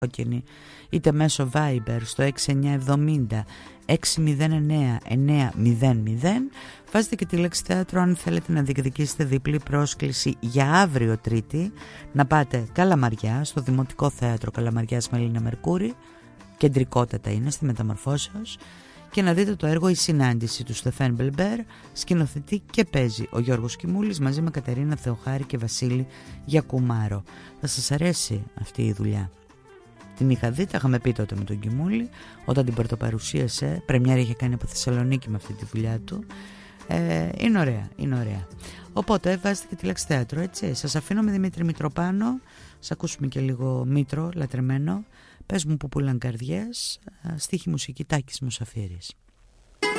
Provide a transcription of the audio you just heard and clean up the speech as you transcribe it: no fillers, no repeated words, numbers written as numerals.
είτε μέσω Viber στο 6970 609 900. Βάζετε και τη λέξη θέατρο αν θέλετε να διεκδικήσετε διπλή πρόσκληση για αύριο Τρίτη να πάτε Καλαμαριά, στο Δημοτικό Θέατρο Καλαμαριάς με Ελίνα Μερκούρη, κεντρικότατα είναι στη Μεταμορφώσεως, και να δείτε το έργο «Η συνάντηση» του Στεφέν Μπελμπέρ. Σκηνοθετεί και παίζει ο Γιώργος Κιμούλης μαζί με Κατερίνα Θεοχάρη και Βασίλη Γιακουμάρο. Θα σας αρέσει αυτή η δουλειά. Την είχα δει, τα είχαμε πει τότε με τον Κιμούλη όταν την πρωτοπαρουσίασε. Πρεμιέρα είχε κάνει από Θεσσαλονίκη με αυτή τη δουλειά του. Είναι ωραία, είναι ωραία. Οπότε βάζετε και τη λέξη θέατρο, έτσι. Σας αφήνω με Δημήτρη Μητροπάνο. Σας ακούσουμε και λίγο Μήτρο, λατρεμένο. Πες μου που πουλάν καρδιές. Στίχη μουσική Τάκης Μουσαφίρης.